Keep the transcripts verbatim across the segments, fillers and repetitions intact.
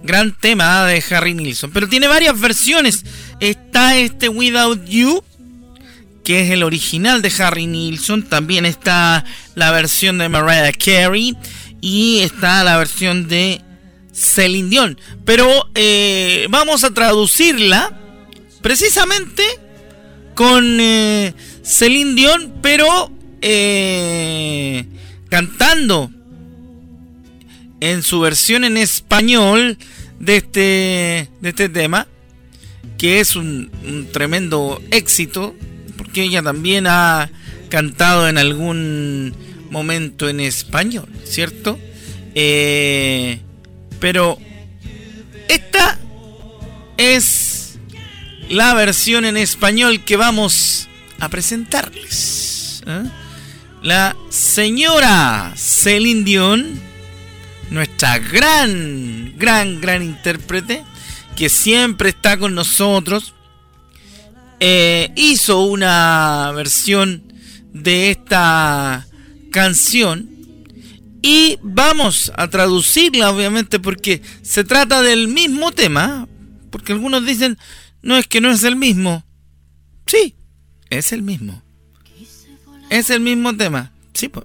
gran tema de Harry Nilsson, pero tiene varias versiones. Está este Without You, que es el original de Harry Nilsson. También está la versión de Mariah Carey y está la versión de Celine Dion. Pero eh, vamos a traducirla precisamente con eh, Celine Dion, pero eh, cantando en su versión en español de este, de este tema, que es un, un tremendo éxito, porque ella también ha cantado en algún momento en español, ¿cierto? Eh, pero esta es la versión en español que vamos a presentarles, ¿eh? La señora Celine Dion, nuestra gran, gran, gran intérprete, que siempre está con nosotros, eh, hizo una versión de esta canción y vamos a traducirla, obviamente, porque se trata del mismo tema, porque algunos dicen, no, es que no es el mismo. Sí, es el mismo. Es el mismo tema. Sí, pues.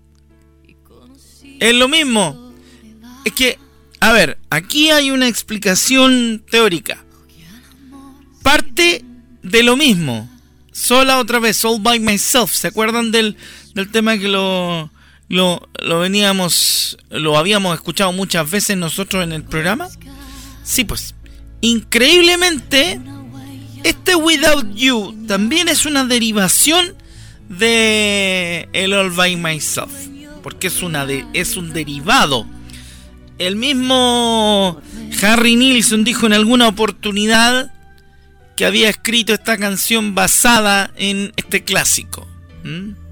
Es lo mismo. Es que, a ver, aquí hay una explicación teórica. Parte de lo mismo. Sola otra vez, All by Myself. ¿Se acuerdan del, del tema que lo, lo, lo veníamos, lo habíamos escuchado muchas veces nosotros en el programa? Sí, pues. Increíblemente, este Without You también es una derivación de el All by Myself. Porque es, una de, es un derivado. El mismo Harry Nilsson dijo en alguna oportunidad que había escrito esta canción basada en este clásico. ¿Mm?